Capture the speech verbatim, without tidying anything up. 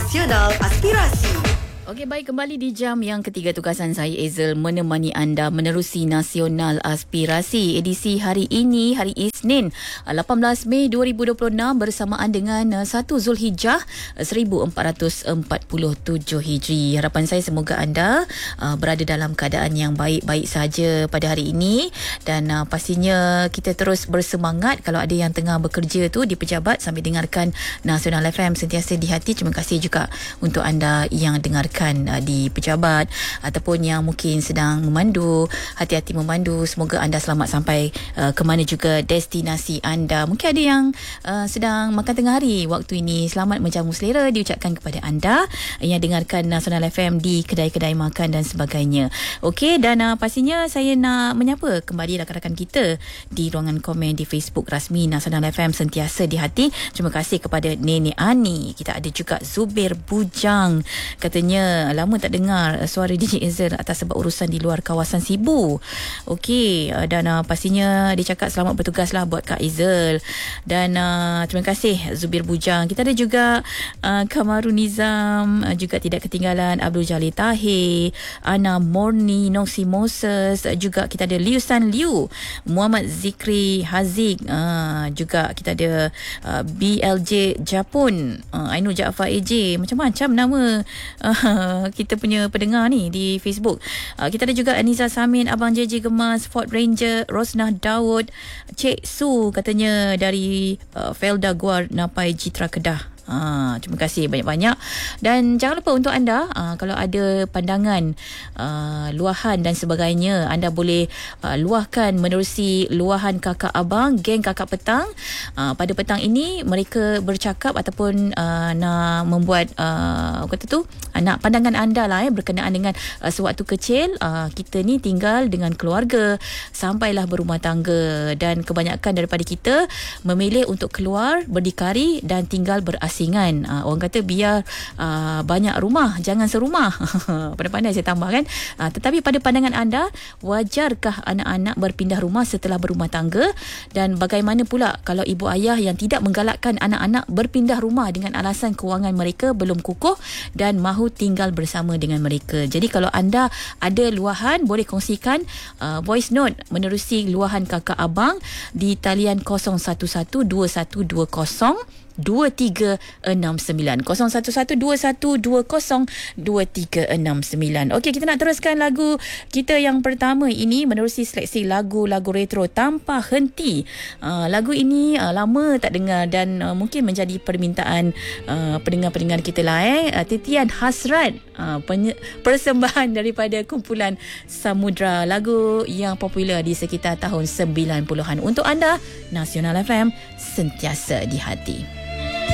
Nasional Aspirasi. Okey, baik, kembali di jam yang ketiga tugasan saya Ezel menemani anda menerusi Nasional Aspirasi edisi hari ini, hari Isnin lapan belas Mei dua ribu dua puluh enam bersamaan dengan satu Zulhijjah seribu empat ratus empat puluh tujuh Hijri. Harapan saya semoga anda uh, berada dalam keadaan yang baik-baik saja pada hari ini dan uh, pastinya kita terus bersemangat. Kalau ada yang tengah bekerja tu di pejabat sambil dengarkan Nasional F M sentiasa di hati, terima kasih juga untuk anda yang dengarkan di pejabat ataupun yang mungkin sedang memandu, hati-hati memandu. Semoga anda selamat sampai uh, ke mana juga destinasi anda. Mungkin ada yang uh, sedang makan tengah hari waktu ini, selamat menjamu selera diucapkan kepada anda yang dengarkan Nasional F M di kedai-kedai makan dan sebagainya. Okey, dan uh, pastinya saya nak menyapa kembali rakan-rakan kita di ruangan komen di Facebook rasmi Nasional F M sentiasa di hati. Terima kasih kepada Nenek Ani. Kita ada juga Zubir Bujang, katanya lama tak dengar suara D J Ezel atas sebab urusan di luar kawasan Sibu. Okey, dan uh, pastinya dia cakap selamat bertugas lah buat Kak Ezel. Dan uh, terima kasih Zubir Bujang. Kita ada juga uh, Kamarun Nizam, uh, juga tidak ketinggalan Abdul Jalil Tahir, Ana Morni, Noksi Moses, uh, juga kita ada Liu San Liu, Muhammad Zikri Haziq, uh, juga kita ada uh, B L J Japun, uh, Ainu Jaafar A J, macam-macam nama uh, kita punya pendengar ni di Facebook. Uh, kita ada juga Aniza Samin, Abang J J Gemas, Ford Ranger, Rosnah Daud, Cik Su katanya dari uh, Felda Guar Napai Citra Kedah. Ha, terima kasih banyak-banyak. Dan jangan lupa untuk anda, uh, kalau ada pandangan, uh, luahan dan sebagainya, anda boleh uh, luahkan menerusi luahan kakak abang, geng kakak petang. Uh, pada petang ini mereka bercakap ataupun uh, nak membuat uh, kata tu, uh, nak pandangan anda lah eh, berkenaan dengan uh, sewaktu kecil uh, kita ni tinggal dengan keluarga sampailah berumah tangga, dan kebanyakan daripada kita memilih untuk keluar berdikari dan tinggal berasing. Uh, orang kata biar uh, banyak rumah, jangan serumah. Pandai-pandai saya tambah kan. Uh, tetapi pada pandangan anda, wajarkah anak-anak berpindah rumah setelah berumah tangga? Dan bagaimana pula kalau ibu ayah yang tidak menggalakkan anak-anak berpindah rumah dengan alasan kewangan mereka belum kukuh dan mahu tinggal bersama dengan mereka? Jadi kalau anda ada luahan, boleh kongsikan uh, voice note menerusi luahan kakak abang di talian kosong satu satu dua satu dua kosong dua tiga enam sembilan kosong satu satu dua satu dua kosong dua tiga enam sembilan. Okey, kita nak teruskan lagu kita yang pertama ini menerusi seleksi lagu-lagu retro tanpa henti. Uh, lagu ini uh, lama tak dengar dan uh, mungkin menjadi permintaan uh, pendengar-pendengar kita lah eh. Uh, Titian Hasrat, uh, penye- persembahan daripada kumpulan Samudra, lagu yang popular di sekitar tahun sembilan puluhan. Untuk anda, Nasional F M sentiasa di hati.